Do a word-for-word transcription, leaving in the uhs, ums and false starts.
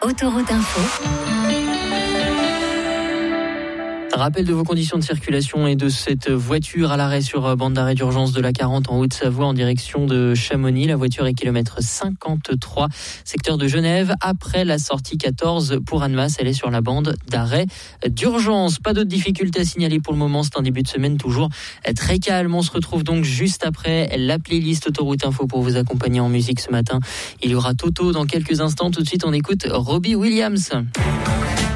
Autoroute Info. Rappel de vos conditions de circulation et de cette voiture à l'arrêt sur bande d'arrêt d'urgence de la quarante en Haute-Savoie en direction de Chamonix. La voiture est kilomètre cinquante-trois, secteur de Genève, après la sortie quatorze pour Annemasse. Elle est sur la bande d'arrêt d'urgence. Pas d'autres difficultés à signaler pour le moment. C'est un début de semaine toujours très calme. On se retrouve donc juste après la playlist Autoroute Info pour vous accompagner en musique ce matin. Il y aura Toto dans quelques instants. Tout de suite, on écoute Robbie Williams.